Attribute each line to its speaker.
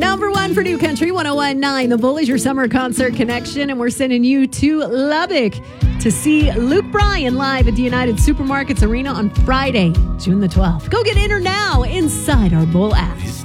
Speaker 1: Number one for New Country 101.9. The Bull is your summer concert connection, and we're sending you to Lubbock to see Luke Bryan live at the United Supermarkets Arena on Friday, June the 12th. Go get in now inside our Bull app.